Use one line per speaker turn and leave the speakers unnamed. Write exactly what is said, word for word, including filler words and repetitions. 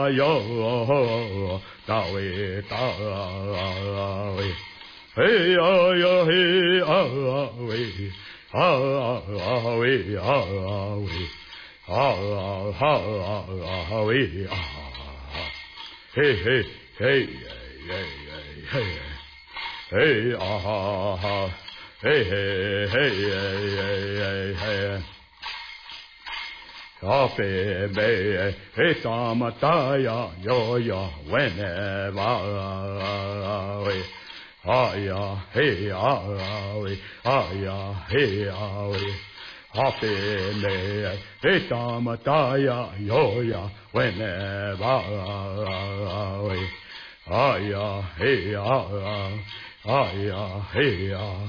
呀哟，大卫大卫，嘿呀呀嘿啊喂，啊喂啊喂，啊啊喂啊，嘿嘿嘿嘿嘿嘿啊，嘿嘿嘿嘿嘿。阿贝贝嘿什么大呀哟呀喂呢哇喂，啊呀嘿呀喂，啊呀嘿呀喂，阿贝贝嘿什么大呀哟呀喂呢哇喂，啊呀嘿呀，啊呀嘿呀。